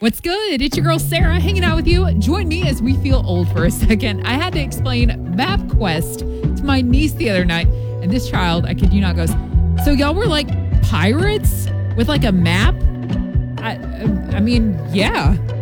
What's good? It's your girl Sarah hanging out with you. Join me as we feel old for a second. I had to explain MapQuest to my niece the other night, and this child, I kid you not, goes, "So y'all were like pirates with like a map?" I mean, yeah.